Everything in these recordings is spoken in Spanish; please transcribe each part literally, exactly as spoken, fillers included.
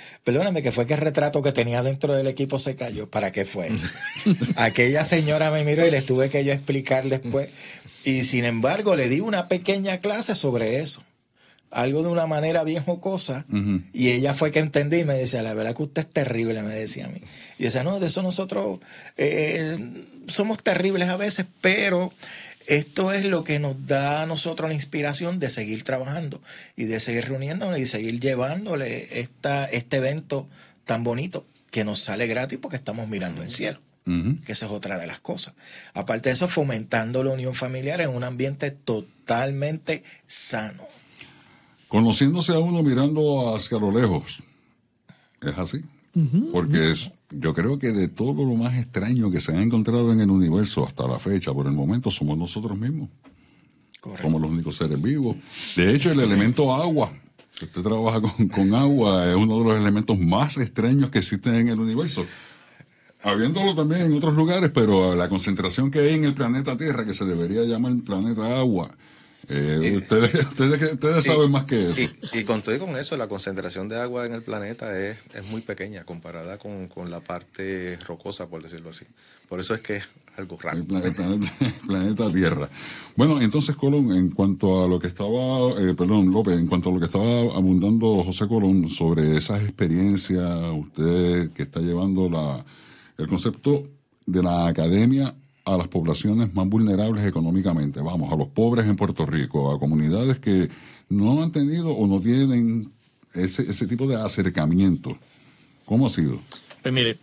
perdóname, que fue que el retrato que tenía dentro del equipo se cayó. ¿Para qué fue eso? Aquella señora me miró y les tuve que yo explicar después. Y sin embargo, le di una pequeña clase sobre eso. Algo de una manera bien jocosa, uh-huh. Y ella fue que entendí y me decía, la verdad que usted es terrible, me decía a mí. Y yo decía, no, de eso nosotros eh, somos terribles a veces, pero esto es lo que nos da a nosotros la inspiración de seguir trabajando y de seguir reuniéndonos y seguir llevándole esta, este evento tan bonito que nos sale gratis porque estamos mirando el cielo. Uh-huh. Que esa es otra de las cosas. Aparte de eso, fomentando la unión familiar en un ambiente totalmente sano. Conociéndose a uno mirando hacia lo lejos. ¿Es así? Uh-huh, Porque uh-huh. Es, yo creo que de todo lo más extraño que se ha encontrado en el universo hasta la fecha, por el momento, somos nosotros mismos. Correcto. Somos los únicos seres vivos. De hecho, el elemento agua, si usted trabaja con, con agua, es uno de los elementos más extraños que existen en el universo. Habiéndolo también en otros lugares, pero la concentración que hay en el planeta Tierra, que se debería llamar el planeta agua, Eh, y, ustedes ustedes, ustedes y, saben más que eso. Y, y con todo y con eso, la concentración de agua en el planeta es, es muy pequeña comparada con, con la parte rocosa, por decirlo así. Por eso es que es algo raro. El planeta, el planeta, el planeta Tierra. Bueno, entonces, Colón, en cuanto a lo que estaba, eh, perdón, López, en cuanto a lo que estaba abundando José Colón sobre esas experiencias, usted que está llevando la el concepto de la academia a las poblaciones más vulnerables económicamente, vamos, a los pobres en Puerto Rico, a comunidades que no han tenido o no tienen ese, ese tipo de acercamiento. ¿Cómo ha sido? Pues mire,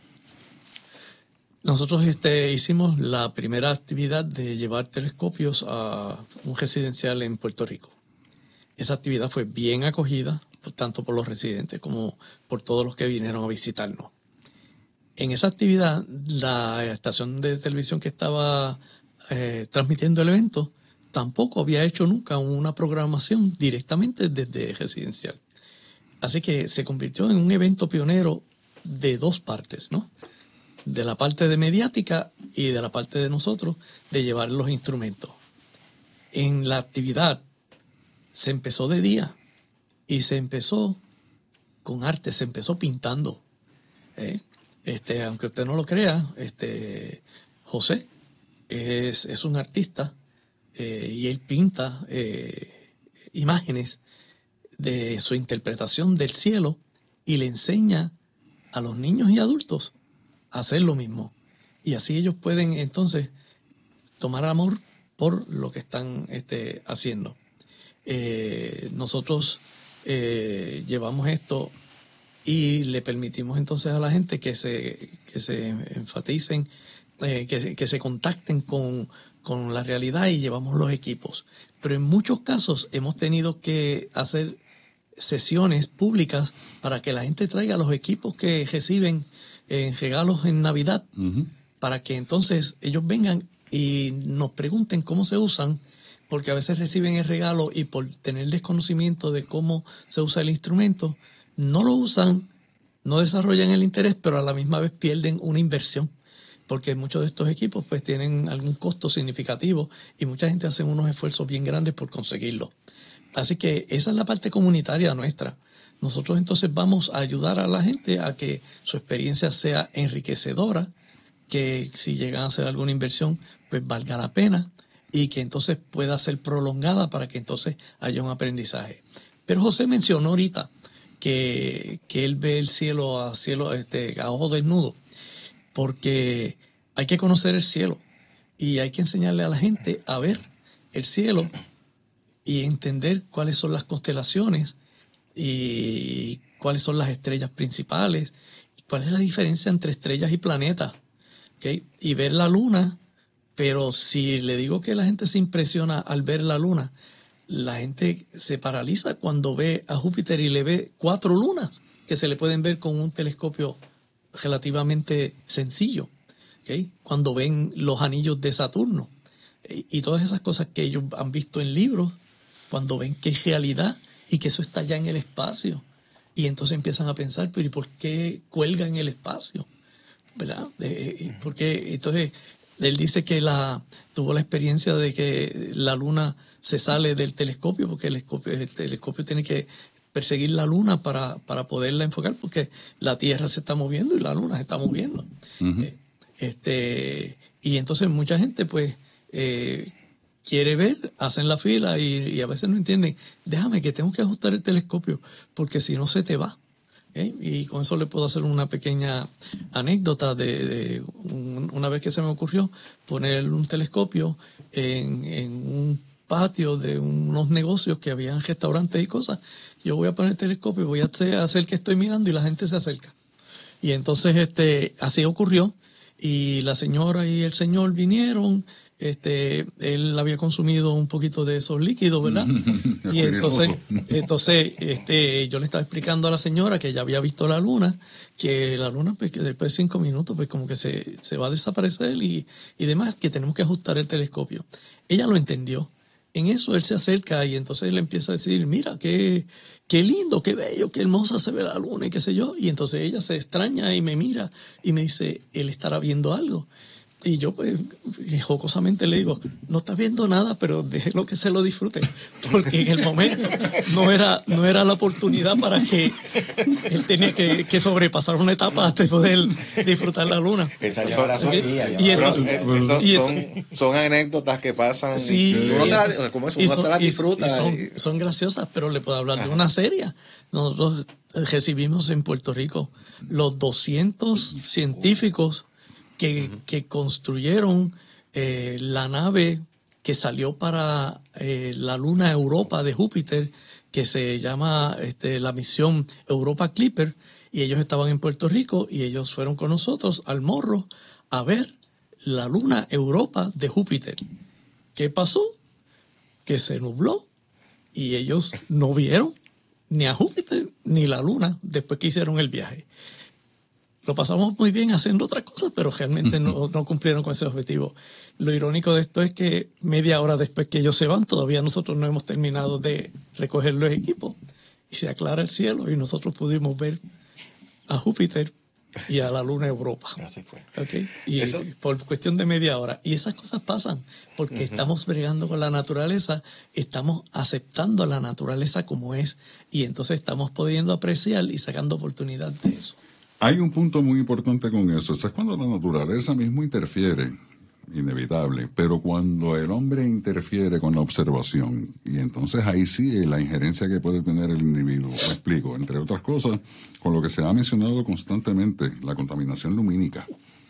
nosotros este, hicimos la primera actividad de llevar telescopios a un residencial en Puerto Rico. Esa actividad fue bien acogida, tanto por los residentes como por todos los que vinieron a visitarnos. En esa actividad, la estación de televisión que estaba eh, transmitiendo el evento tampoco había hecho nunca una programación directamente desde residencial. Así que se convirtió en un evento pionero de dos partes, ¿no? De la parte de mediática y de la parte de nosotros de llevar los instrumentos. En la actividad se empezó de día y se empezó con arte, se empezó pintando, ¿eh? Este, aunque usted no lo crea, este, José es, es un artista eh, y él pinta eh, imágenes de su interpretación del cielo y le enseña a los niños y adultos a hacer lo mismo. Y así ellos pueden entonces tomar amor por lo que están este, haciendo. Eh, nosotros eh, llevamos esto y le permitimos entonces a la gente que se, que se enfaticen, eh, que, que se contacten con, con la realidad y llevamos los equipos. Pero en muchos casos hemos tenido que hacer sesiones públicas para que la gente traiga los equipos que reciben en regalos en Navidad, uh-huh. para que entonces ellos vengan y nos pregunten cómo se usan, porque a veces reciben el regalo y por tener desconocimiento de cómo se usa el instrumento, no lo usan, no desarrollan el interés, pero a la misma vez pierden una inversión, porque muchos de estos equipos pues tienen algún costo significativo y mucha gente hace unos esfuerzos bien grandes por conseguirlo. Así que esa es la parte comunitaria nuestra. Nosotros entonces vamos a ayudar a la gente a que su experiencia sea enriquecedora, que si llegan a hacer alguna inversión pues valga la pena y que entonces pueda ser prolongada para que entonces haya un aprendizaje. Pero José mencionó ahorita Que, que él ve el cielo a cielo este, a ojo desnudo, porque hay que conocer el cielo y hay que enseñarle a la gente a ver el cielo y entender cuáles son las constelaciones y cuáles son las estrellas principales, cuál es la diferencia entre estrellas y planetas, ¿okay? Y ver la luna. Pero si le digo que la gente se impresiona al ver la luna, la gente se paraliza cuando ve a Júpiter y le ve cuatro lunas que se le pueden ver con un telescopio relativamente sencillo, ¿okay? Cuando ven los anillos de Saturno y, y todas esas cosas que ellos han visto en libros, cuando ven que es realidad y que eso está ya en el espacio, y entonces empiezan a pensar, pero ¿y por qué cuelga en el espacio? ¿Verdad? Eh, porque entonces él dice que la tuvo la experiencia de que la luna se sale del telescopio porque el telescopio, el telescopio tiene que perseguir la luna para, para poderla enfocar, porque la Tierra se está moviendo y la luna se está moviendo. Uh-huh. Eh, este, y entonces mucha gente pues eh, quiere ver, hacen la fila y, y a veces no entienden, déjame que tengo que ajustar el telescopio porque si no se te va. ¿Eh? Y con eso le puedo hacer una pequeña anécdota de, de un, una vez que se me ocurrió poner un telescopio en, en un patio de unos negocios que habían restaurantes y cosas. Yo voy a poner el telescopio y voy a hacer, hacer que estoy mirando y la gente se acerca. Y entonces este así ocurrió y la señora y el señor vinieron. Este, él había consumido un poquito de esos líquidos, ¿verdad? Y entonces, entonces este, yo le estaba explicando a la señora que ella había visto la luna, que la luna, pues, que después de cinco minutos, pues como que se, se va a desaparecer y, y demás, que tenemos que ajustar el telescopio. Ella lo entendió. En eso él se acerca y entonces él empieza a decir, mira, qué, qué lindo, qué bello, qué hermosa se ve la luna y qué sé yo. Y entonces ella se extraña y me mira y me dice, él estará viendo algo. Y yo, pues, jocosamente le digo, no estás viendo nada, pero déjelo que se lo disfrute. Porque en el momento no era, no era la oportunidad para que él tenía que, que sobrepasar una etapa hasta poder disfrutar la luna. Esa ya la sabía. Y entonces, pero, eso, y son, son anécdotas que pasan. Sí. Uno se las, como eso, uno son, se las disfruta. Y son, y... son graciosas, pero le puedo hablar Ajá. de una seria. Nosotros recibimos en Puerto Rico los doscientos científicos Que, que construyeron eh, la nave que salió para eh, la luna Europa de Júpiter, que se llama este, la misión Europa Clipper, y ellos estaban en Puerto Rico y ellos fueron con nosotros al Morro a ver la luna Europa de Júpiter. ¿Qué pasó? Que se nubló y ellos no vieron ni a Júpiter ni la luna después que hicieron el viaje. Lo pasamos muy bien haciendo otras cosas, pero realmente no, no cumplieron con ese objetivo. Lo irónico de esto es que media hora después que ellos se van, todavía nosotros no hemos terminado de recoger los equipos y se aclara el cielo y nosotros pudimos ver a Júpiter y a la luna Europa. Así fue. ¿Okay? Y ¿Eso? Por cuestión de media hora. Y esas cosas pasan porque uh-huh. estamos bregando con la naturaleza, estamos aceptando a la naturaleza como es y entonces estamos pudiendo apreciar y sacando oportunidad de eso. Hay un punto muy importante con eso, eso es cuando la naturaleza mismo interfiere, inevitable, pero cuando el hombre interfiere con la observación, y entonces ahí sí la injerencia que puede tener el individuo. Me explico, entre otras cosas, con lo que se ha mencionado constantemente, la contaminación lumínica.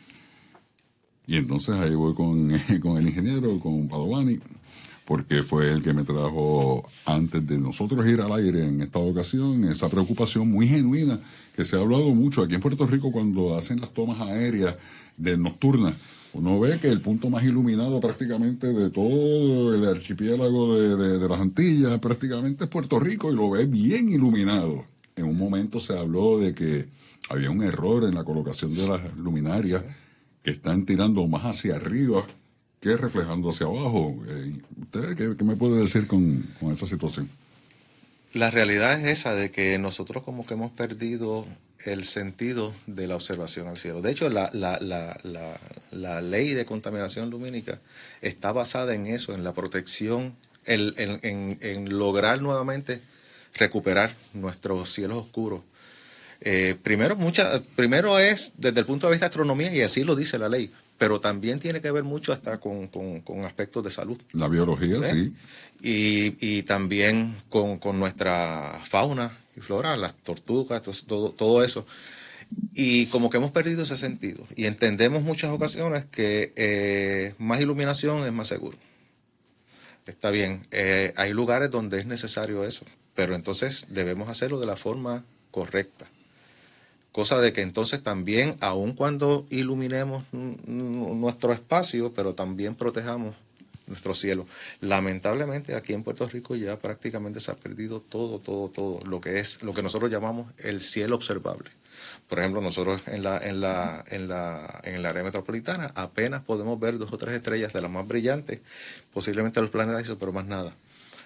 Y entonces ahí voy con, con el ingeniero, con Padovani, porque fue el que me trajo, antes de nosotros ir al aire en esta ocasión, esa preocupación muy genuina que se ha hablado mucho aquí en Puerto Rico cuando hacen las tomas aéreas de nocturnas. Uno ve que el punto más iluminado prácticamente de todo el archipiélago de, de, de las Antillas prácticamente es Puerto Rico y lo ve bien iluminado. En un momento se habló de que había un error en la colocación de las luminarias que están tirando más hacia arriba que reflejando hacia abajo. Eh, ¿Usted qué, qué me puede decir con, con esa situación? La realidad es esa, de que nosotros como que hemos perdido el sentido de la observación al cielo. De hecho, la, la, la, la, la ley de contaminación lumínica está basada en eso, en la protección, en, en, en, en lograr nuevamente recuperar nuestros cielos oscuros. Eh, primero, mucha, primero es desde el punto de vista de astronomía, y así lo dice la ley, pero también tiene que ver mucho hasta con, con, con aspectos de salud. La biología, ¿eh? Sí. Y, y también con, con nuestra fauna y flora, las tortugas, todo, todo eso. Y como que hemos perdido ese sentido. Y entendemos muchas ocasiones que eh, más iluminación es más seguro. Está bien, eh, hay lugares donde es necesario eso, pero entonces debemos hacerlo de la forma correcta. Cosa de que entonces también, aun cuando iluminemos nuestro espacio, pero también protejamos nuestro cielo. Lamentablemente aquí en Puerto Rico ya prácticamente se ha perdido todo, todo, todo, lo que es, lo que nosotros llamamos el cielo observable. Por ejemplo, nosotros en la, en la, en la, en el área metropolitana apenas podemos ver dos o tres estrellas de las más brillantes, posiblemente los planetas, pero más nada.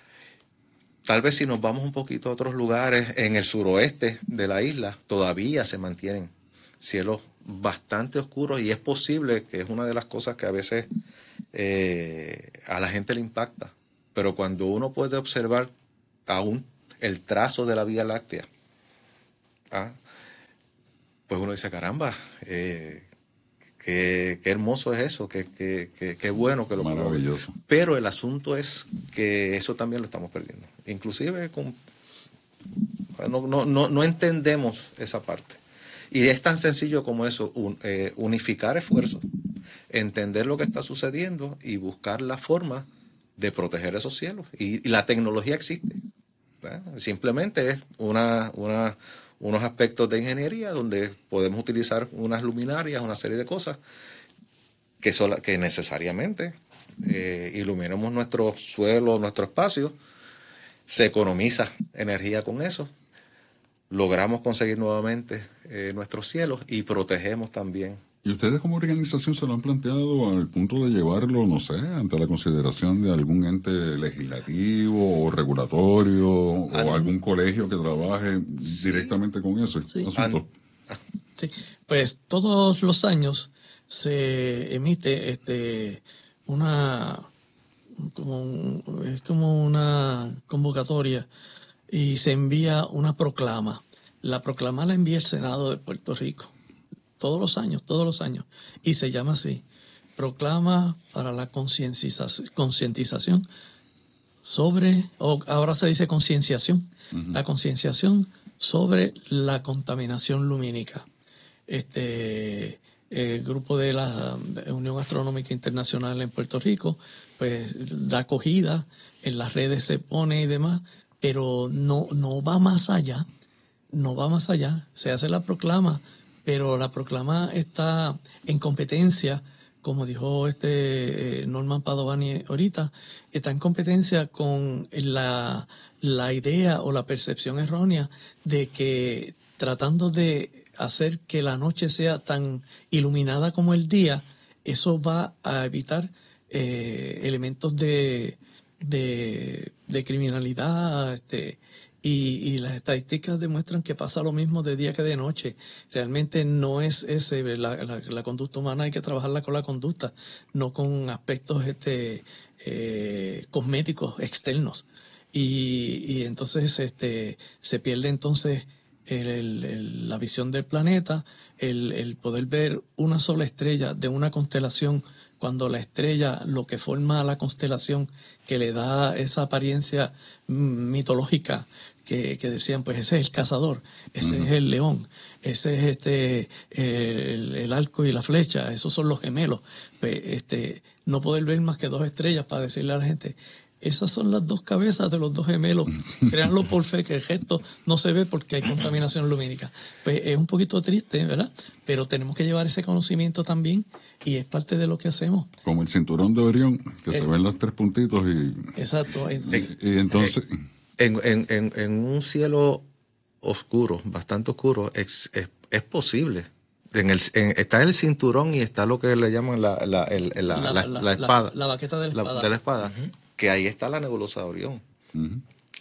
Tal vez si nos vamos un poquito a otros lugares en el suroeste de la isla, todavía se mantienen cielos bastante oscuros y es posible que es una de las cosas que a veces eh, a la gente le impacta. Pero cuando uno puede observar aún el trazo de la Vía Láctea, ¿ah? Pues uno dice, caramba, eh, qué, qué hermoso es eso, qué, qué, qué, qué bueno que lo maravilloso. Pero el asunto es que eso también lo estamos perdiendo. Inclusive con, no, no, no, no entendemos esa parte. Y es tan sencillo como eso, un, eh, unificar esfuerzos, entender lo que está sucediendo y buscar la forma de proteger esos cielos. Y, y la tecnología existe, ¿verdad? Simplemente es una, una, unos aspectos de ingeniería donde podemos utilizar unas luminarias, una serie de cosas que, sola, que necesariamente eh, iluminemos nuestro suelo, nuestro espacio. Se economiza energía con eso. Logramos conseguir nuevamente eh, nuestros cielos y protegemos también. ¿Y ustedes como organización se lo han planteado al punto de llevarlo, no sé, ante la consideración de algún ente legislativo o regulatorio o An- algún colegio que trabaje Sí. directamente con eso? Sí. Asunto? Sí, pues todos los años se emite este una como un- es como una convocatoria y se envía una proclama. La proclama la envía el Senado de Puerto Rico todos los años, todos los años, y se llama así: Proclama para la concientización, concientización sobre, o ahora se dice concienciación, uh-huh. la concienciación sobre la contaminación lumínica. Este, el grupo de la Unión Astronómica Internacional en Puerto Rico, pues da acogida, en las redes se pone y demás, pero no, no va más allá, no va más allá, se hace la proclama, pero la proclama está en competencia, como dijo este Norman Padovani ahorita, está en competencia con la, la idea o la percepción errónea de que tratando de hacer que la noche sea tan iluminada como el día, eso va a evitar eh, elementos de, de, de criminalidad, este, y, y las estadísticas demuestran que pasa lo mismo de día que de noche. Realmente no es ese, la, la, la conducta humana hay que trabajarla con la conducta, no con aspectos este, eh, cosméticos externos. Y, y entonces este, se pierde entonces el, el, el, la visión del planeta, el, el poder ver una sola estrella de una constelación, cuando la estrella, lo que forma la constelación, que le da esa apariencia mitológica, que, que decían, pues ese es el cazador, ese uh-huh. es el león, ese es este el, el arco y la flecha, esos son los gemelos. Pues, este, no poder ver más que dos estrellas para decirle a la gente, esas son las dos cabezas de los dos gemelos. Créanlo por fe, que el gesto no se ve porque hay contaminación lumínica. Pues es un poquito triste, ¿verdad? Pero tenemos que llevar ese conocimiento también y es parte de lo que hacemos. Como el cinturón de Orión, que eh, se ven los tres puntitos y... Exacto. Entonces, y, y entonces... En, en, en, en un cielo oscuro, bastante oscuro, es, es, es posible. En el, en, está el cinturón y está lo que le llaman la, la, el, la, la, la, la, la espada. La, la baqueta de la espada. La, de la espada. Uh-huh. Que ahí está la nebulosa de Orión. Uh-huh.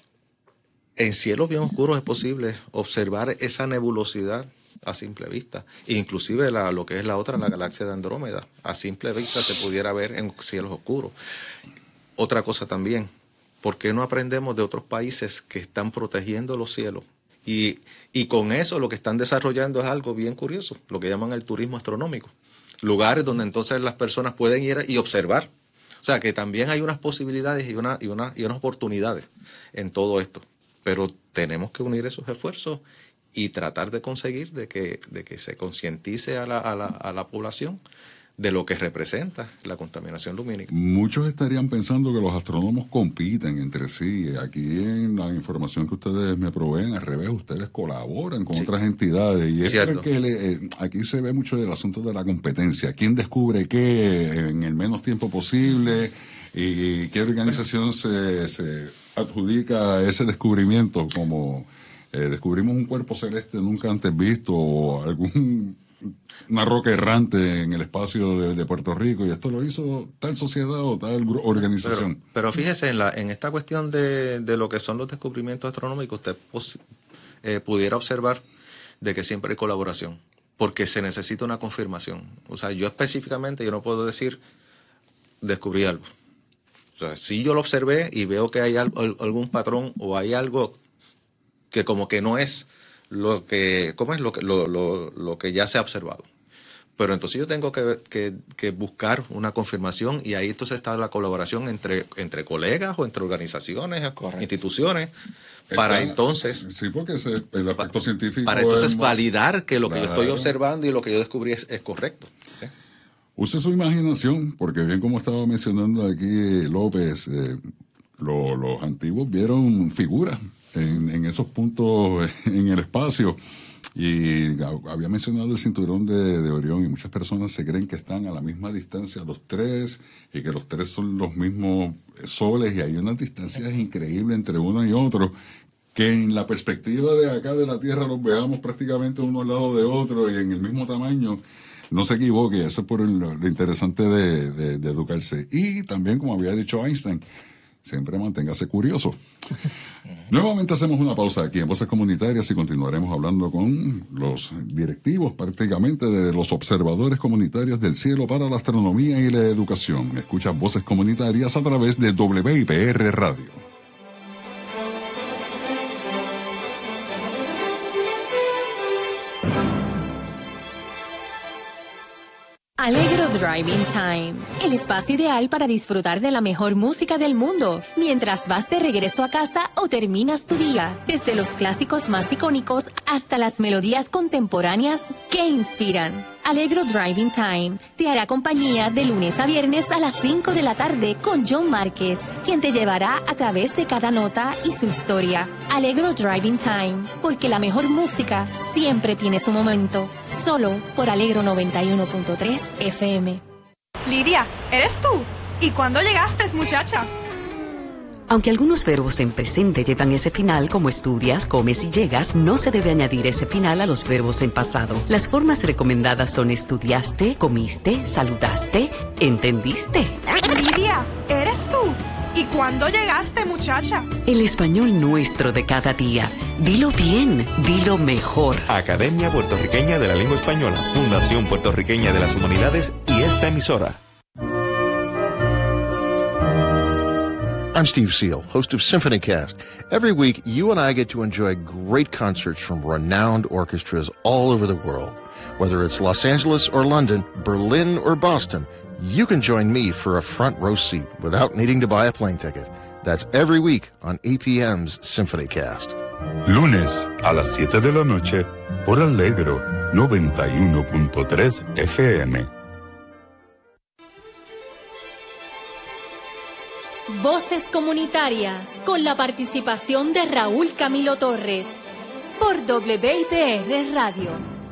En cielos bien oscuros es posible observar esa nebulosidad a simple vista. Inclusive la, lo que es la otra, la galaxia de Andrómeda, a simple vista se pudiera ver en cielos oscuros. Otra cosa también, ¿por qué no aprendemos de otros países que están protegiendo los cielos? Y, y con eso lo que están desarrollando es algo bien curioso, lo que llaman el turismo astronómico. Lugares donde entonces las personas pueden ir y observar. O sea, que también hay unas posibilidades y, una, y, una, y unas oportunidades en todo esto. Pero tenemos que unir esos esfuerzos y tratar de conseguir de que, de que se concientice a la, a, la, a la población de lo que representa la contaminación lumínica. Muchos estarían pensando que los astrónomos compiten entre sí. Aquí en la información que ustedes me proveen, al revés, ustedes colaboran con sí. otras entidades. Y es porque le, eh, aquí se ve mucho del asunto de la competencia. ¿Quién descubre qué en el menos tiempo posible? ¿Y qué organización se, se adjudica ese descubrimiento? Como eh, descubrimos un cuerpo celeste nunca antes visto o algún... una roca errante en el espacio de, de Puerto Rico, y esto lo hizo tal sociedad o tal organización. Pero, pero fíjese, en, la, en esta cuestión de, de lo que son los descubrimientos astronómicos, usted pos, eh, pudiera observar de que siempre hay colaboración, porque se necesita una confirmación. O sea, yo específicamente, yo no puedo decir, descubrí algo. O sea, si yo lo observé y veo que hay algo, algún patrón o hay algo que como que no es lo que, ¿cómo es? Lo que, lo, lo, lo que ya se ha observado. Pero entonces yo tengo que, que, que buscar una confirmación y ahí entonces está la colaboración entre, entre colegas o entre organizaciones, Correcto. instituciones, para está, entonces... Sí, porque ese, el aspecto para, científico... Para entonces es, validar que lo claro. que yo estoy observando y lo que yo descubrí es, es correcto. ¿Sí? Use su imaginación, porque bien como estaba mencionando aquí López, eh, lo, los antiguos vieron figuras en, en esos puntos en el espacio. Y había mencionado el cinturón de, de Orión y muchas personas se creen que están a la misma distancia los tres y que los tres son los mismos soles y hay unas distancias increíbles entre uno y otro que en la perspectiva de acá de la Tierra los veamos prácticamente uno al lado de otro y en el mismo tamaño. No se equivoque, eso es por el, lo interesante de, de, de educarse. Y también, como había dicho Einstein, siempre manténgase curioso. Nuevamente hacemos una pausa aquí en Voces Comunitarias y continuaremos hablando con los directivos prácticamente de los observadores comunitarios del cielo para la astronomía y la educación. Escucha Voces Comunitarias a través de W I P R Radio. Alegro Driving Time, el espacio ideal para disfrutar de la mejor música del mundo mientras vas de regreso a casa o terminas tu día, desde los clásicos más icónicos hasta las melodías contemporáneas que inspiran. Alegro Driving Time te hará compañía de lunes a viernes a las cinco de la tarde con John Márquez, quien te llevará a través de cada nota y su historia. Alegro Driving Time, porque la mejor música siempre tiene su momento. Solo por Alegro noventa y uno punto tres F M. Lidia, ¿eres tú? ¿Y cuándo llegaste, muchacha? Aunque algunos verbos en presente llevan ese final, como estudias, comes y llegas, no se debe añadir ese final a los verbos en pasado. Las formas recomendadas son estudiaste, comiste, saludaste, entendiste. Lidia, ¿eres tú? ¿Y cuándo llegaste, muchacha? El español nuestro de cada día. Dilo bien, dilo mejor. Academia Puertorriqueña de la Lengua Española, Fundación Puertorriqueña de las Humanidades y esta emisora. I'm Steve Seal, host of SymphonyCast. Every week, you and I get to enjoy great concerts from renowned orchestras all over the world. Whether it's Los Angeles or London, Berlin or Boston, you can join me for a front row seat without needing to buy a plane ticket. That's every week on A P M's SymphonyCast. Lunes a las siete de la noche por Alegro noventa y uno punto tres F M. Voces Comunitarias, con la participación de Raúl Camilo Torres, por W I P R Radio.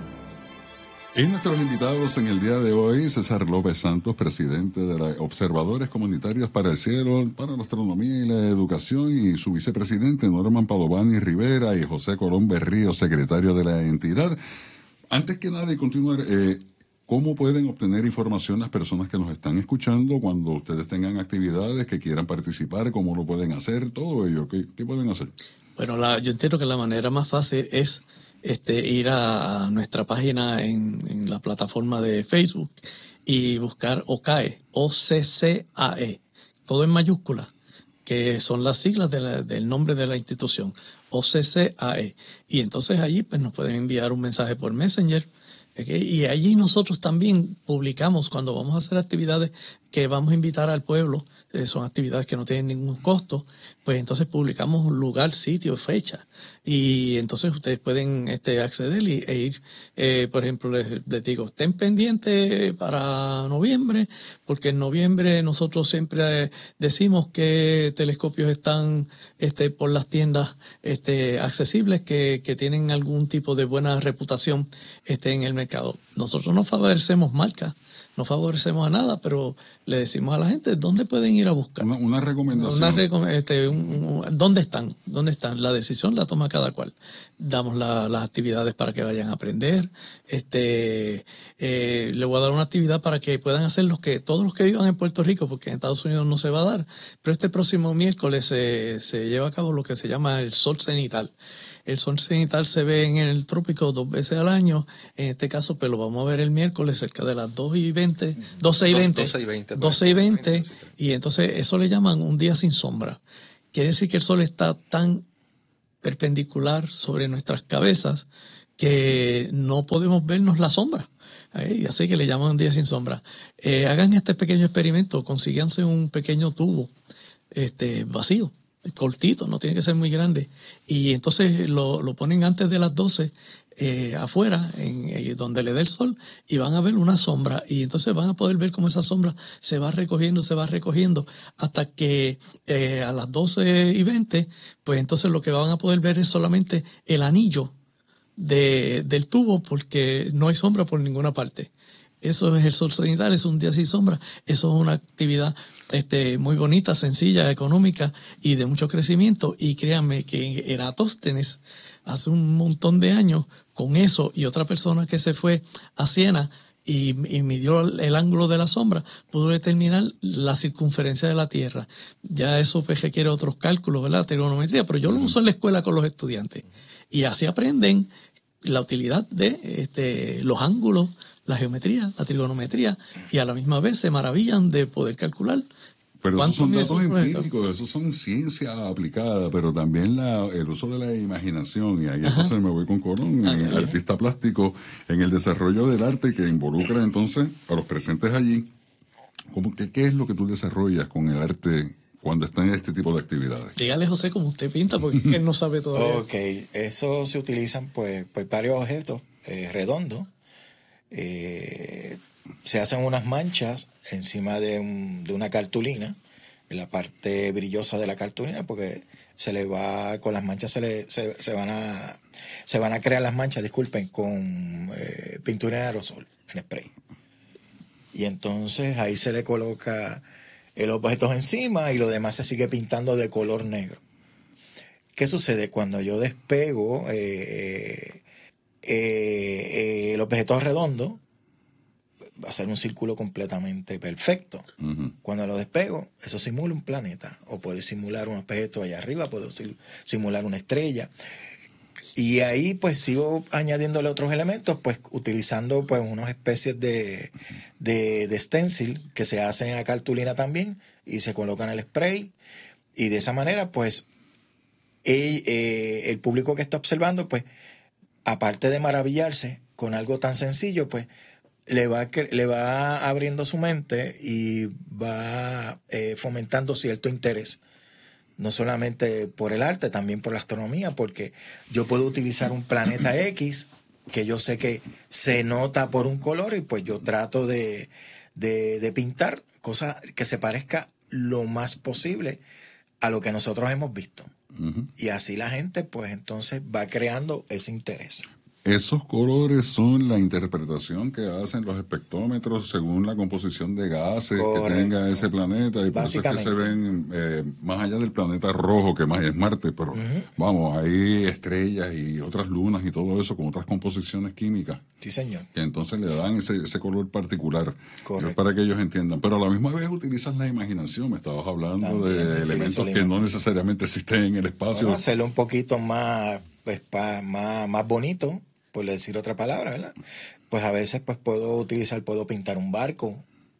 Y nuestros invitados en el día de hoy, César López Santos, presidente de la Observadores Comunitarios para el Cielo, para la Astronomía y la Educación, y su vicepresidente, Norman Padovani Rivera, y José Colón Berrío, secretario de la entidad. Antes que nada y continuar, eh, ¿cómo pueden obtener información las personas que nos están escuchando cuando ustedes tengan actividades que quieran participar? ¿Cómo lo pueden hacer? Todo ello, ¿qué, qué pueden hacer? Bueno, la, yo entiendo que la manera más fácil es este, ir a nuestra página en, en la plataforma de Facebook y buscar O C A E, O C C A E, todo en mayúsculas, que son las siglas de la, del nombre de la institución, O C C A E. Y entonces allí pues nos pueden enviar un mensaje por Messenger. Okay, y allí nosotros también publicamos cuando vamos a hacer actividades que vamos a invitar al pueblo, eh, son actividades que no tienen ningún costo, pues entonces publicamos un lugar, sitio, fecha, y entonces ustedes pueden este, acceder y, e ir, eh, por ejemplo, les, les digo, estén pendientes para noviembre, porque en noviembre nosotros siempre decimos que telescopios están este, por las tiendas este, accesibles, que, que tienen algún tipo de buena reputación este, en el mercado. Nosotros no favorecemos marcas, no favorecemos a nada, pero le decimos a la gente dónde pueden ir a buscar. Una, una recomendación. Una recom este, un, un, ¿Dónde están? ¿Dónde están? La decisión la toma cada cual. Damos la, las actividades para que vayan a aprender. Este, eh, le voy a dar una actividad para que puedan hacer los que, todos los que vivan en Puerto Rico, porque en Estados Unidos no se va a dar. Pero este próximo miércoles se, se lleva a cabo lo que se llama el sol cenital. El sol cenital se ve en el trópico dos veces al año. En este caso, pues lo vamos a ver el miércoles cerca de las dos y veinte, doce y veinte, doce y veinte, y entonces eso le llaman un día sin sombra. Quiere decir que el sol está tan perpendicular sobre nuestras cabezas que no podemos vernos la sombra. ¿Eh? Así que le llaman un día sin sombra. Eh, hagan este pequeño experimento, consíganse un pequeño tubo este, vacío, cortito, no tiene que ser muy grande, y entonces lo, lo ponen antes de las doce eh, afuera, en, en donde le dé el sol, y van a ver una sombra, y entonces van a poder ver cómo esa sombra se va recogiendo, se va recogiendo, hasta que eh, a las doce y veinte, pues entonces lo que van a poder ver es solamente el anillo De, del tubo, porque no hay sombra por ninguna parte. Eso es el sol cenital, es un día sin sombra. Eso es una actividad este, muy bonita, sencilla, económica y de mucho crecimiento. Y créanme que Eratóstenes, hace un montón de años, con eso y otra persona que se fue a Siena y, y midió el ángulo de la sombra, pudo determinar la circunferencia de la Tierra. Ya eso pues requiere otros cálculos, ¿verdad? Trigonometría, pero yo lo uso en la escuela con los estudiantes. Y así aprenden la utilidad de este, los ángulos, la geometría, la trigonometría, y a la misma vez se maravillan de poder calcular. Pero esos son datos empíricos, esos son ciencia aplicada, pero también la, el uso de la imaginación, y ahí Ajá. entonces me voy con Colón, Ajá. artista plástico, en el desarrollo del arte que involucra entonces a los presentes allí. ¿Cómo, qué, ¿Qué es lo que tú desarrollas con el arte cuando está en este tipo de actividades? Dígale, José, cómo usted pinta, porque él no sabe todavía. Ok, eso se utilizan pues, pues varios objetos eh, redondos. Eh, se hacen unas manchas encima de, un, de una cartulina, en la parte brillosa de la cartulina, porque se le va, con las manchas se le se, se van a se van a crear las manchas, disculpen, con eh, pintura en aerosol, en spray. Y entonces ahí se le coloca el objeto encima y lo demás se sigue pintando de color negro. ¿Qué sucede? Cuando yo despego eh, eh, eh, el objeto redondo, va a ser un círculo completamente perfecto. Uh-huh. Cuando lo despego, eso simula un planeta, o puede simular un objeto allá arriba, puede simular una estrella. Y ahí pues sigo añadiéndole otros elementos, pues utilizando pues unas especies de, de, de stencil que se hacen en la cartulina también y se colocan el spray, y de esa manera pues el, eh, el público que está observando pues aparte de maravillarse con algo tan sencillo, pues le va, le va abriendo su mente y va eh, fomentando cierto interés. No solamente por el arte, también por la astronomía, porque yo puedo utilizar un planeta X que yo sé que se nota por un color, y pues yo trato de, de, de pintar cosas que se parezca lo más posible a lo que nosotros hemos visto. Uh-huh. Y así la gente pues entonces va creando ese interés. Esos colores son la interpretación que hacen los espectrómetros según la composición de gases Correcto. Que tenga ese planeta, y por eso es que se ven eh, más allá del planeta rojo, que más es Marte, pero uh-huh. vamos, hay estrellas y otras lunas y todo eso con otras composiciones químicas. Sí, señor. Que entonces le dan ese, ese color particular para que ellos entiendan. Pero a la misma vez utilizas la imaginación. Me estabas hablando También, de elementos que no necesariamente existen en el espacio. Bueno, hacerlo un poquito más, pues, pa, más, más bonito, por decir otra palabra, ¿verdad? Pues a veces pues puedo utilizar, puedo pintar un barco.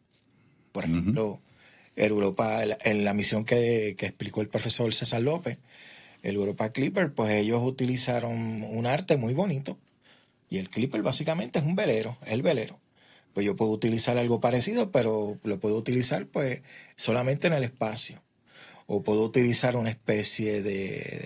Por ejemplo, uh-huh. el Europa, en la misión que, que explicó el profesor César López, el Europa Clipper, pues ellos utilizaron un arte muy bonito. Y el Clipper básicamente es un velero, es el velero. Pues yo puedo utilizar algo parecido, pero lo puedo utilizar pues solamente en el espacio. O puedo utilizar una especie de,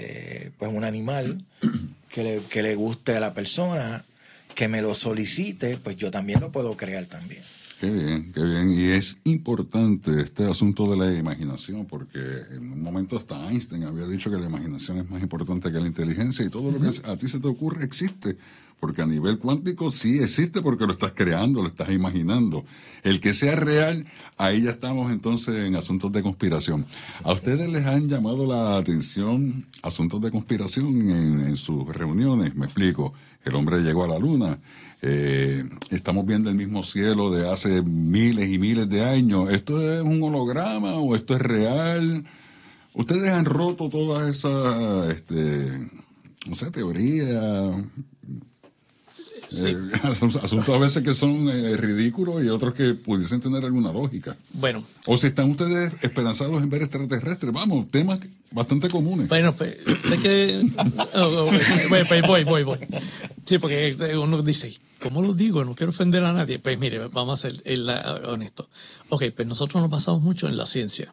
de pues un animal que le, que le guste a la persona, que me lo solicite, pues yo también lo puedo crear también. Qué bien, qué bien. Y es importante este asunto de la imaginación, porque en un momento hasta Einstein había dicho que la imaginación es más importante que la inteligencia, y todo lo que a ti se te ocurre existe, porque a nivel cuántico sí existe, porque lo estás creando, lo estás imaginando. El que sea real, ahí ya estamos entonces en asuntos de conspiración. ¿A ustedes les han llamado la atención asuntos de conspiración en, en sus reuniones? Me explico. El hombre llegó a la luna. Eh, estamos viendo el mismo cielo de hace miles y miles de años. ¿Esto es un holograma o esto es real? ¿Ustedes han roto todas esas, este, no sé, teorías? Sí. Eh, asuntos a veces que son eh, ridículos y otros que pudiesen tener alguna lógica. Bueno. O si están ustedes esperanzados en ver extraterrestres, vamos, temas bastante comunes. Bueno, pues, es que... oh, oh, voy, voy, voy, voy, voy. Sí, porque uno dice, ¿cómo lo digo? No quiero ofender a nadie. Pues mire, vamos a ser el, honestos. Ok, pues nosotros nos basamos mucho en la ciencia.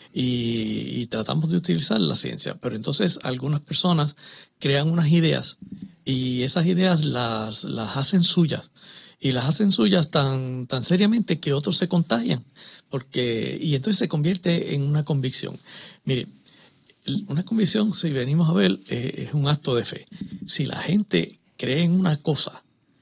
Y, y tratamos de utilizar la ciencia, pero entonces algunas personas crean unas ideas y esas ideas las, las hacen suyas y las hacen suyas tan, tan seriamente que otros se contagian porque, y entonces se convierte en una convicción. Mire, una convicción, si venimos a ver, eh, es un acto de fe. Si la gente cree en una cosa,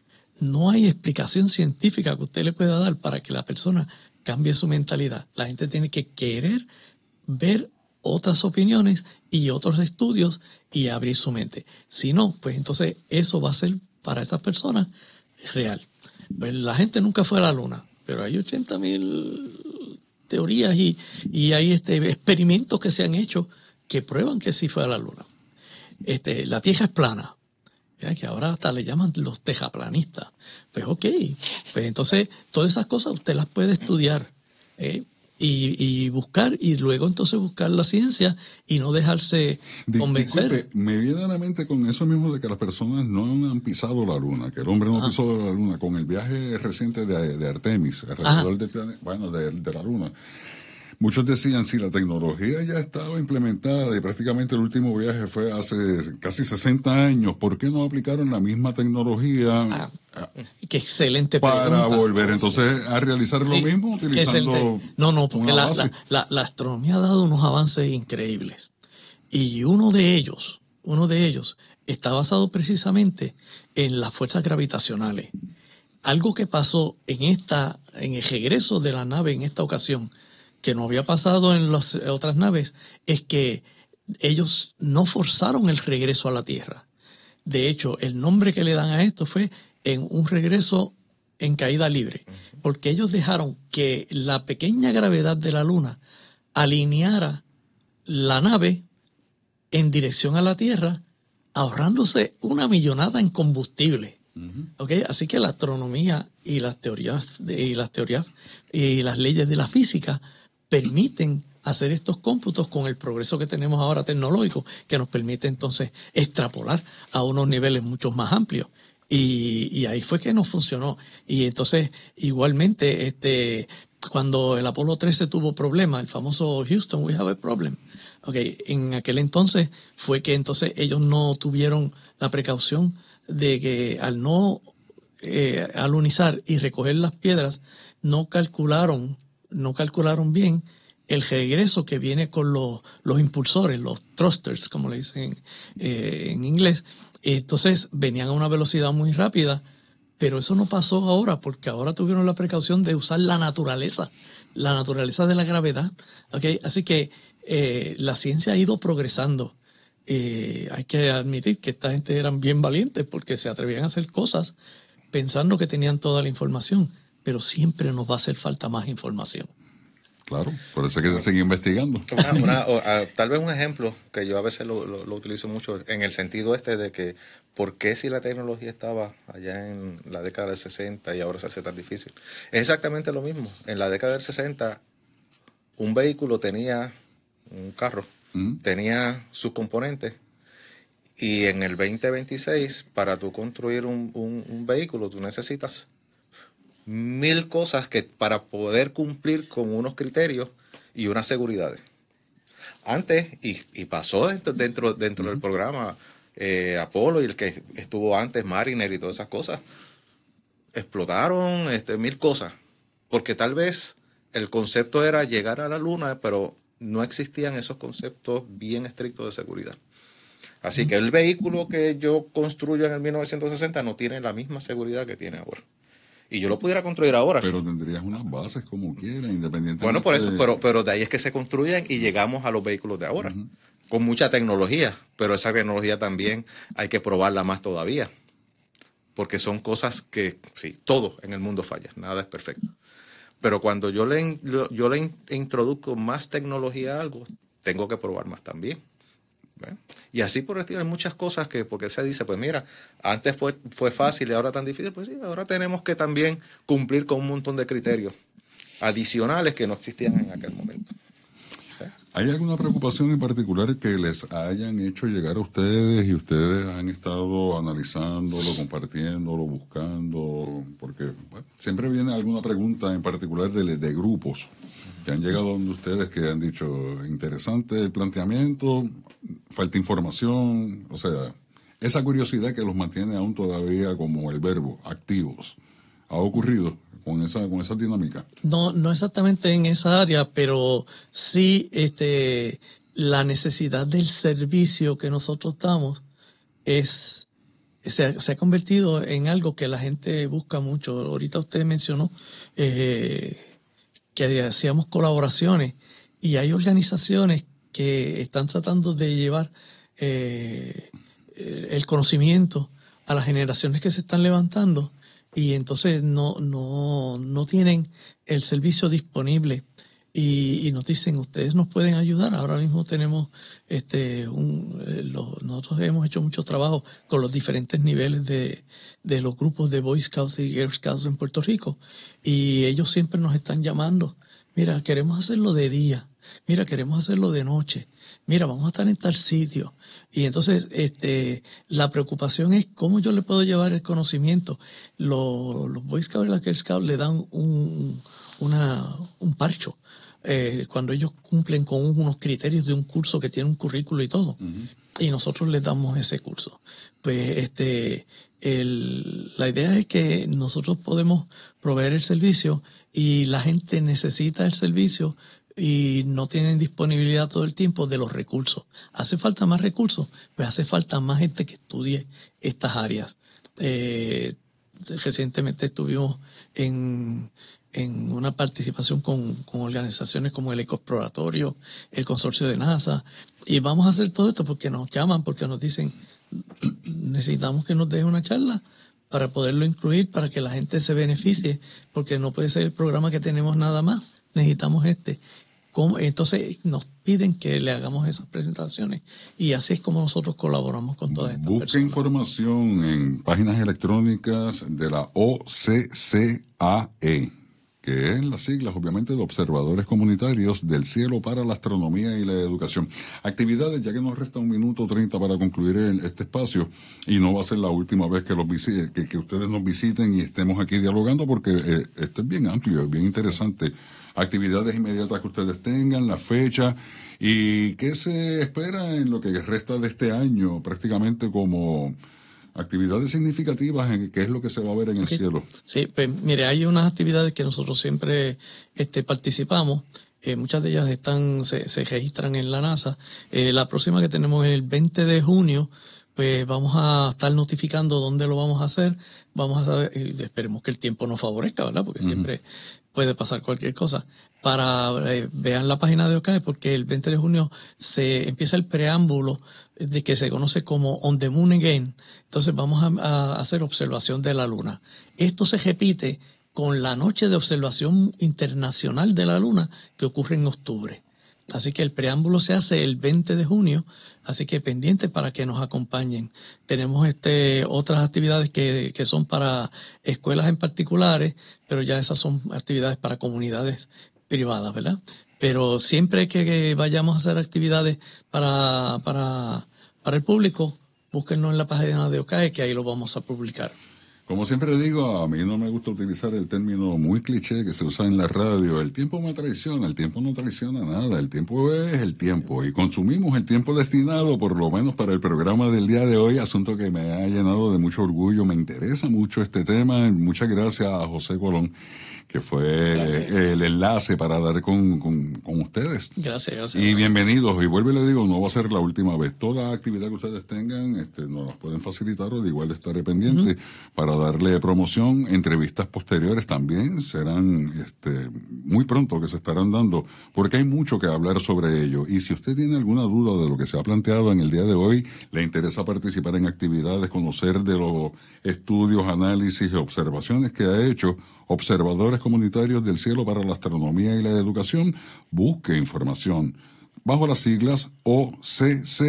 no hay explicación científica que usted le pueda dar para que la persona cambie su mentalidad. La gente tiene que querer ver otras opiniones y otros estudios y abrir su mente. Si no, pues entonces eso va a ser para estas personas real. Pues la gente nunca fue a la luna, pero hay ochenta mil teorías y, y hay este, experimentos que se han hecho que prueban que sí fue a la luna. Este, la Tierra es plana. Mira, que ahora hasta le llaman los tejaplanistas. Pues ok, pues entonces todas esas cosas usted las puede estudiar, ¿eh? Y, y buscar, y luego entonces buscar la ciencia y no dejarse convencer. Disculpe, me viene a la mente con eso mismo de que las personas no han pisado la luna, que el hombre no ah. pisó la luna, con el viaje reciente de, de Artemis, alrededor del planeta, bueno, de, de la luna. Muchos decían, si la tecnología ya estaba implementada y prácticamente el último viaje fue hace casi sesenta años, ¿por qué no aplicaron la misma tecnología? Ah, qué excelente para pregunta. volver entonces a realizar sí, lo mismo utilizando No, no, porque la, la, la, la astronomía ha dado unos avances increíbles. Y uno de ellos, uno de ellos está basado precisamente en las fuerzas gravitacionales. Algo que pasó en esta, en el regreso de la nave en esta ocasión, que no había pasado en las otras naves, es que ellos no forzaron el regreso a la Tierra. De hecho, el nombre que le dan a esto fue en un regreso en caída libre, porque ellos dejaron que la pequeña gravedad de la Luna alineara la nave en dirección a la Tierra, ahorrándose una millonada en combustible. Uh-huh. ¿Okay? Así que la astronomía y las teorías de, y las teorías y las leyes de la física permiten hacer estos cómputos con el progreso que tenemos ahora tecnológico, que nos permite entonces extrapolar a unos niveles mucho más amplios. Y, y ahí fue que nos funcionó. Y entonces, igualmente, este, cuando el Apolo trece tuvo problemas, el famoso Houston, we have a problem. Okay, en aquel entonces fue que entonces ellos no tuvieron la precaución de que al no eh, alunizar y recoger las piedras, no calcularon no calcularon bien el regreso que viene con los, los impulsores, los thrusters, como le dicen eh, en inglés. Entonces venían a una velocidad muy rápida, pero eso no pasó ahora, porque ahora tuvieron la precaución de usar la naturaleza, la naturaleza de la gravedad. ¿Okay? Así que eh, la ciencia ha ido progresando. Eh, hay que admitir que esta gente eran bien valientes porque se atrevían a hacer cosas pensando que tenían toda la información. Pero siempre nos va a hacer falta más información. Claro, por eso es que se sigue investigando. Una, una, o, a, tal vez un ejemplo que yo a veces lo, lo, lo utilizo mucho en el sentido este de que ¿por qué si la tecnología estaba allá en la década del sesenta y ahora se hace tan difícil? Es exactamente lo mismo. En la década del sesenta un vehículo tenía, un carro, ¿Mm? tenía sus componentes y en el veinte veintiséis para tú construir un, un, un vehículo tú necesitas mil cosas que para poder cumplir con unos criterios y unas seguridades. Antes, y, y pasó dentro, dentro, dentro uh-huh. del programa eh, Apolo y el que estuvo antes, Mariner y todas esas cosas, explotaron este, mil cosas, porque tal vez el concepto era llegar a la luna, pero no existían esos conceptos bien estrictos de seguridad. Así uh-huh. que el vehículo que yo construyo en el mil novecientos sesenta no tiene la misma seguridad que tiene ahora. Y yo lo pudiera construir ahora. Pero tendrías unas bases como quieras, independientemente. Bueno, por eso, de... pero, pero de ahí es que se construyen y llegamos a los vehículos de ahora. Uh-huh. Con mucha tecnología, pero esa tecnología también hay que probarla más todavía. Porque son cosas que, sí, todo en el mundo falla, nada es perfecto. Pero cuando yo le, yo le introduzco más tecnología a algo, tengo que probar más también. ¿Ven? Y así por el estilo hay muchas cosas que, porque se dice, pues mira, antes fue, fue fácil y ahora tan difícil, pues sí, ahora tenemos que también cumplir con un montón de criterios adicionales que no existían en aquel momento. ¿Hay alguna preocupación en particular que les hayan hecho llegar a ustedes y ustedes han estado analizándolo, compartiéndolo, buscando? Porque bueno, siempre viene alguna pregunta en particular de, de grupos que han llegado donde ustedes que han dicho, interesante el planteamiento, falta información, o sea, esa curiosidad que los mantiene aún todavía como el verbo, activos. ¿Ha ocurrido con esa con esa dinámica? No, no exactamente en esa área, pero sí este la necesidad del servicio que nosotros damos es se ha, se ha convertido en algo que la gente busca mucho. Ahorita usted mencionó eh, que hacíamos colaboraciones y hay organizaciones que están tratando de llevar eh, el conocimiento a las generaciones que se están levantando. Y entonces no, no, no tienen el servicio disponible y, y nos dicen, ustedes nos pueden ayudar. Ahora mismo tenemos, este, un, eh, lo, nosotros hemos hecho mucho trabajo con los diferentes niveles de, de los grupos de Boy Scouts y Girl Scouts en Puerto Rico. Y ellos siempre nos están llamando, mira, queremos hacerlo de día, mira, queremos hacerlo de noche, mira, vamos a estar en tal sitio. Y entonces este, la preocupación es cómo yo le puedo llevar el conocimiento. Los, los Boy Scouts y las Girl Scouts le dan un, una, un parcho eh, cuando ellos cumplen con unos criterios de un curso que tiene un currículo y todo. Uh-huh. Y nosotros les damos ese curso. Pues este, el, la idea es que nosotros podemos proveer el servicio y la gente necesita el servicio y no tienen disponibilidad todo el tiempo de los recursos. ¿Hace falta más recursos? Pues hace falta más gente que estudie estas áreas. Eh, recientemente estuvimos en, en una participación con, con organizaciones como el Ecoexploratorio, el Consorcio de NASA, y vamos a hacer todo esto porque nos llaman, porque nos dicen, necesitamos que nos dejen una charla para poderlo incluir, para que la gente se beneficie, porque no puede ser el programa que tenemos nada más, necesitamos este. Entonces nos piden que le hagamos esas presentaciones y así es como nosotros colaboramos con todas estas Busque personas. Información en páginas electrónicas de la O C C A E, que es las siglas obviamente de Observadores Comunitarios del Cielo para la Astronomía y la Educación. Actividades, ya que nos resta un minuto treinta para concluir el, este espacio, y no va a ser la última vez que, los visite, que, que ustedes nos visiten y estemos aquí dialogando, porque eh, esto es bien amplio, es bien interesante. Actividades inmediatas que ustedes tengan, la fecha, y qué se espera en lo que resta de este año, prácticamente como actividades significativas, en qué es lo que se va a ver en Okay. el cielo. Sí, pues mire, hay unas actividades que nosotros siempre este, participamos. Eh, muchas de ellas están se, se registran en la NASA. Eh, la próxima que tenemos es el veinte de junio. Pues vamos a estar notificando dónde lo vamos a hacer. Vamos a saber, eh, esperemos que el tiempo nos favorezca, ¿verdad? Porque uh-huh. siempre puede pasar cualquier cosa. Para eh, vean la página de O C A E, porque el veinte de junio se empieza el preámbulo de que se conoce como On the Moon Again. Entonces vamos a, a hacer observación de la luna. Esto se repite con la noche de observación internacional de la luna que ocurre en octubre. Así que el preámbulo se hace el veinte de junio, así que pendiente para que nos acompañen. Tenemos este otras actividades que, que son para escuelas en particulares, pero ya esas son actividades para comunidades privadas, ¿verdad? Pero siempre que vayamos a hacer actividades para, para, para el público, búsquennos en la página de O C A E, que ahí lo vamos a publicar. Como siempre digo, a mí no me gusta utilizar el término muy cliché que se usa en la radio. El tiempo me traiciona, el tiempo no traiciona nada, el tiempo es el tiempo. Y consumimos el tiempo destinado, por lo menos para el programa del día de hoy, asunto que me ha llenado de mucho orgullo. Me interesa mucho este tema. Muchas gracias a José Colón, que fue gracias. el enlace para dar con, con, con ustedes. Gracias, gracias. Y bienvenidos. Y vuelvo y le digo, no va a ser la última vez. Toda actividad que ustedes tengan, este, nos las pueden facilitar, o de igual estaré pendiente uh-huh. para darle promoción. Entrevistas posteriores también serán este, muy pronto que se estarán dando, porque hay mucho que hablar sobre ello. Y si usted tiene alguna duda de lo que se ha planteado en el día de hoy, le interesa participar en actividades, conocer de los estudios, análisis y observaciones que ha hecho Observadores Comunitarios del Cielo para la Astronomía y la Educación, busque información bajo las siglas O C C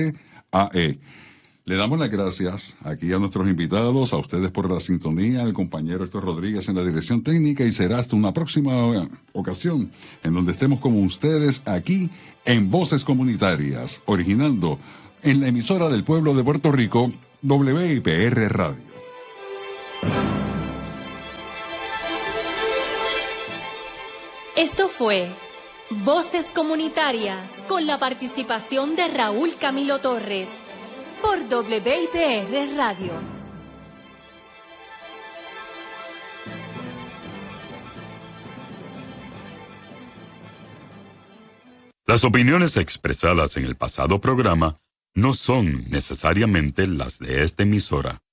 A E. Le damos las gracias aquí a nuestros invitados, a ustedes por la sintonía, al compañero Héctor Rodríguez en la dirección técnica, y será hasta una próxima ocasión en donde estemos con ustedes aquí en Voces Comunitarias, originando en la emisora del pueblo de Puerto Rico, W I P R Radio. Esto fue Voces Comunitarias, con la participación de Raúl Camilo Torres, por W I P R Radio. Las opiniones expresadas en el pasado programa no son necesariamente las de esta emisora.